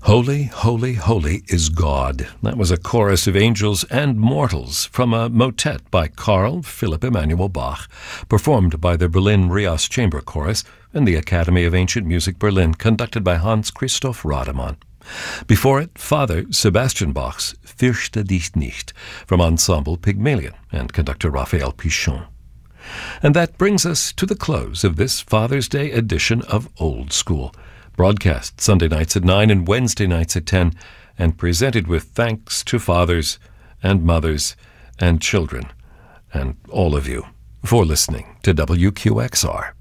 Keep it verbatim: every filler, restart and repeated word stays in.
Holy, holy, holy is God. That was a chorus of angels and mortals from a motet by Carl Philipp Emanuel Bach, performed by the Berlin Rias Chamber Chorus and the Academy of Ancient Music Berlin, conducted by Hans Christoph Rademann. Before it, Father Sebastian Bach's Fürchte dich nicht from Ensemble Pygmalion and conductor Raphael Pichon. And that brings us to the close of this Father's Day edition of Old School, broadcast Sunday nights at nine and Wednesday nights at ten, and presented with thanks to fathers and mothers and children and all of you for listening to W Q X R.